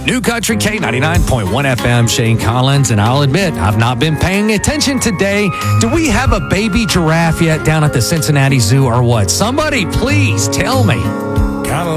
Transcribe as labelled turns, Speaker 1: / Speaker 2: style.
Speaker 1: New Country K99.1 FM, Shane Collins, and I'll admit, I've not been paying attention today. Do we have a baby giraffe yet down at the Cincinnati Zoo or what? Somebody please tell me.